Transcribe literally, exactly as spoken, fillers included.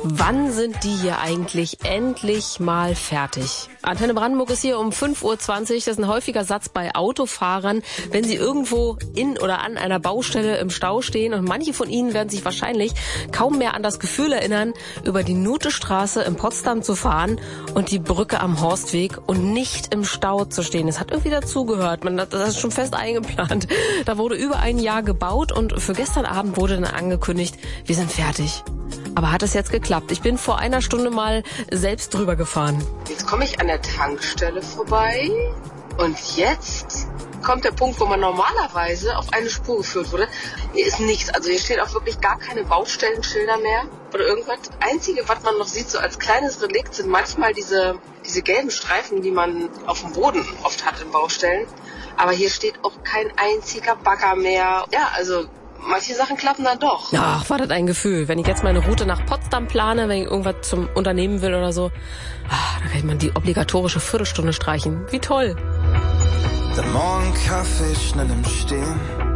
Wann sind die hier eigentlich endlich mal fertig? Antenne Brandenburg ist hier um fünf Uhr zwanzig. Das ist ein häufiger Satz bei Autofahrern, wenn sie irgendwo in oder an einer Baustelle im Stau stehen. Und manche von ihnen werden sich wahrscheinlich kaum mehr an das Gefühl erinnern, über die Nutestraße in Potsdam zu fahren und die Brücke am Horstweg und nicht im Stau zu stehen. Das hat irgendwie dazugehört. Man, das ist schon fest eingeplant. Da wurde über ein Jahr gebaut und für gestern Abend wurde dann angekündigt, wir sind fertig. Aber hat es jetzt geklappt? Ich bin vor einer Stunde mal selbst drüber gefahren. Jetzt komme ich an der Tankstelle vorbei und jetzt kommt der Punkt, wo man normalerweise auf eine Spur geführt wurde. Hier ist nichts. Also hier steht auch wirklich gar keine Baustellenschilder mehr oder irgendwas. Das Einzige, was man noch sieht, so als kleines Relikt, sind manchmal diese, diese gelben Streifen, die man auf dem Boden oft hat in Baustellen. Aber hier steht auch kein einziger Bagger mehr. Ja, also manche Sachen klappen dann doch. Ach, war das ein Gefühl. Wenn ich jetzt meine Route nach Potsdam plane, wenn ich irgendwas zum Unternehmen will oder so, ach, dann kann man die obligatorische Viertelstunde streichen. Wie toll. Der Morgenkaffee schnell im Stehen.